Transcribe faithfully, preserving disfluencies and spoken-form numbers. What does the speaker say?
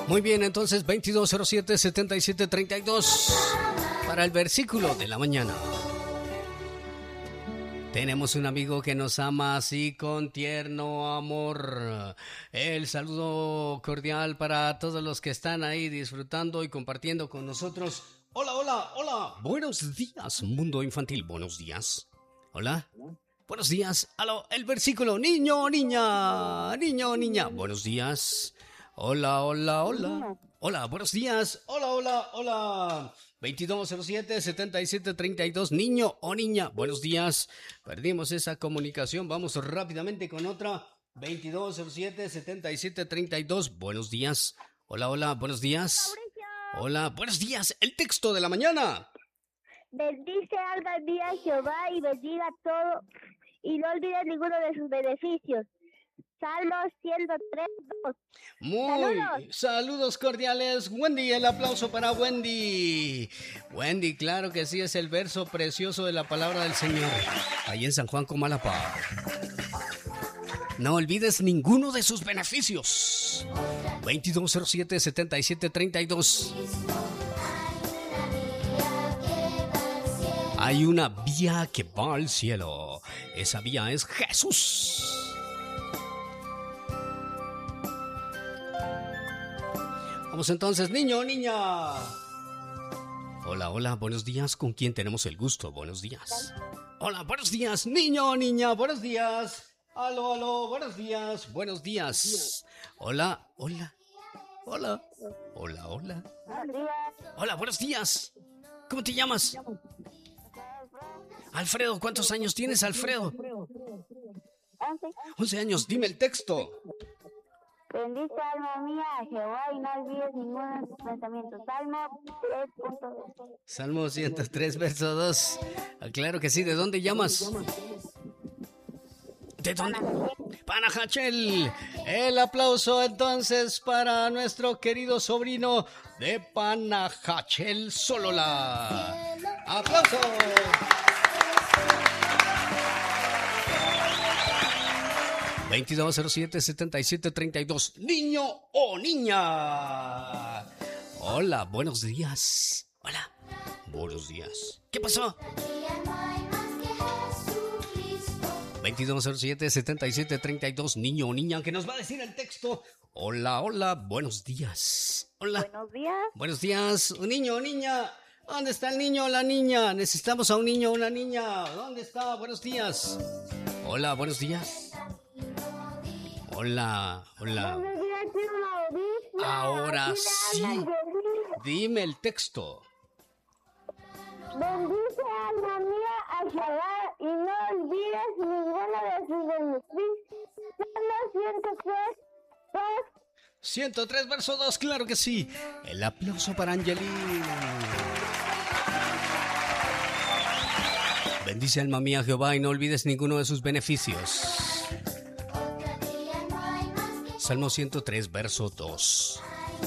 Muy bien, entonces veintidós cero siete, setenta y siete treinta y dos para el versículo de la mañana. Tenemos un amigo que nos ama así con tierno amor. El saludo cordial para todos los que están ahí disfrutando y compartiendo con nosotros. Hola, hola, hola. Buenos días, mundo infantil. Buenos días. Hola. Buenos días. Aló, el versículo. Niño, niña. Niño, niña. Buenos días. Hola, hola, hola. Hola, buenos días. Hola, hola, hola. veintidós cero siete, setenta y siete treinta y dos. Niño o niña. Buenos días. Perdimos esa comunicación. Vamos rápidamente con otra. veintidós cero siete, setenta y siete treinta y dos. Buenos días. Hola, hola, buenos días. Hola, buenos días. El texto de la mañana. Bendice, alma mía, Jehová, y bendiga todo, y no olvides ninguno de sus beneficios. Salmos ciento tres, dos. Muy Saludos. Saludos cordiales, Wendy, el aplauso para Wendy. Wendy, claro que sí, es el verso precioso de la palabra del Señor, ahí en San Juan Comalapa. No olvides ninguno de sus beneficios. veintidós cero siete, setenta y siete treinta y dos. Hay una vía que va al cielo. Esa vía es Jesús. Vamos entonces, niño, niña. Hola, hola, buenos días. ¿Con quién tenemos el gusto? Buenos días. Hola, buenos días, niño, niña, buenos días. Aló, aló, buenos días, buenos días. Hola, hola, hola, hola, hola. Hola, buenos días. ¿Cómo te llamas? Alfredo, ¿cuántos años tienes, Alfredo? once años, dime el texto. Bendice, alma mía, a Jehová, y no olvides ninguno de sus pensamientos. Salmo tres punto dos. Salmo ciento tres, verso dos. Ah, claro que sí. ¿De dónde llamas? ¿De dónde? Panajachel. El aplauso entonces para nuestro querido sobrino de Panajachel, Solola. ¡Aplauso! veintidós cero siete, setenta y siete treinta y dos. Niño o niña. Hola, buenos días. Hola, buenos días. ¿Qué pasó? veintidós cero siete, setenta y siete treinta y dos. Niño o niña, que nos va a decir el texto. Hola, hola, buenos días. Hola. Buenos días. Buenos días, un niño o niña. ¿Dónde está el niño o la niña? Necesitamos a un niño o una niña. ¿Dónde está? Buenos días. Hola, buenos días. Hola, hola. Ahora sí. Dime el texto. Bendice, alma mía, a Jehová, y no olvides ninguno de sus beneficios. Salmo ciento tres, dos. ciento tres, verso dos, claro que sí. El aplauso para Angelín. Bendice, alma mía, Jehová, y no olvides ninguno de sus beneficios. Salmo ciento tres, verso dos.